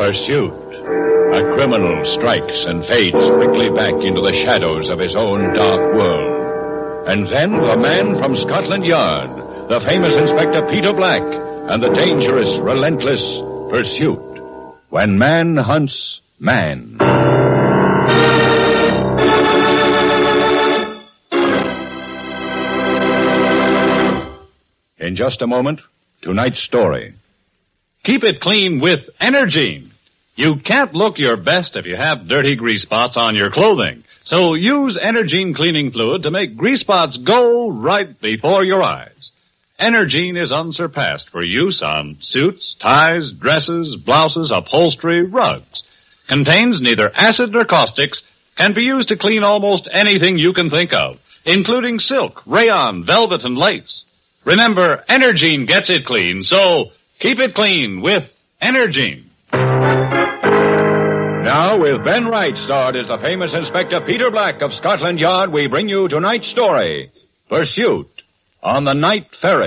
Pursuit. A criminal strikes and fades quickly back into the shadows of his own dark world. And then the man from Scotland Yard, the famous Inspector Peter Black, and the dangerous, relentless Pursuit. When man hunts man. In just a moment, tonight's story. Keep it clean with Energine. You can't look your best if you have dirty grease spots on your clothing. So use Energine cleaning fluid to make grease spots go right before your eyes. Energine is unsurpassed for use on suits, ties, dresses, blouses, upholstery, rugs. Contains neither acid nor caustics. Can be used to clean almost anything you can think of, including silk, rayon, velvet, and lace. Remember, Energine gets it clean, so keep it clean with Energine. Now, with Ben Wright starred as the famous Inspector Peter Black of Scotland Yard, we bring you tonight's story, Pursuit, on the Night Ferry.